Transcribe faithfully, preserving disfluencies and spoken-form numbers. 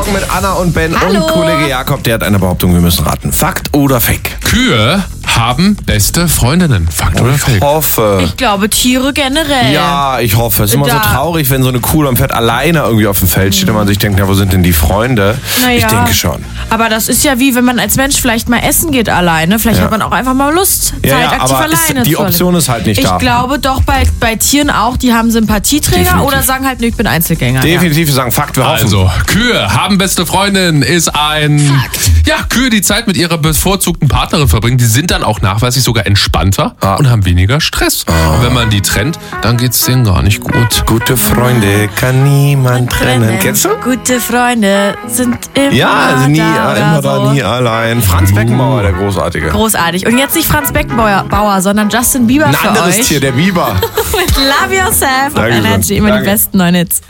Morgen mit Anna und Ben. Hallo. Und Kollege Jakob, der hat eine Behauptung, wir müssen raten. Fakt oder Fake? Kühe haben beste Freundinnen. Fakt oder Ich Fake? hoffe. Ich glaube, Tiere generell. Ja, ich hoffe. Es ist immer so Da- traurig, wenn so eine Kuh am Pferd alleine irgendwie auf dem Feld steht und man sich denkt, na, wo sind denn die Freunde? Naja. Ich denke schon. Aber das ist ja wie, wenn man als Mensch vielleicht mal essen geht alleine. Vielleicht Ja. hat man auch einfach mal Lust, Ja, Zeit ja, aktiv aber ist- alleine die zu Option ist halt nicht ich da. Ich glaube doch bei, bei Tieren auch, die haben Sympathieträger Definitiv. oder sagen halt, nö, ich bin Einzelgänger. Definitiv, wir sagen Fakt, wir hoffen. Also, Kühe haben beste Freundin ist ein... Fakt. Ja, Kühe, die Zeit mit ihrer bevorzugten Partnerin verbringen, die sind dann auch nachweislich sogar entspannter Ah. und haben weniger Stress. Und wenn man die trennt, dann geht's denen gar nicht gut. Gute Freunde kann niemand trennen. Kennst du? Gute Freunde sind immer Ja, also nie, da. immer oder da, so. nie allein. Franz Beckenbauer, der Großartige. Großartig. Und jetzt nicht Franz Beckenbauer, Bauer, sondern Justin Bieber Ein für anderes euch. Tier, der Biber. Mit Love Yourself auf Dankeschön. Energy. Immer Danke. die besten neuen Hits.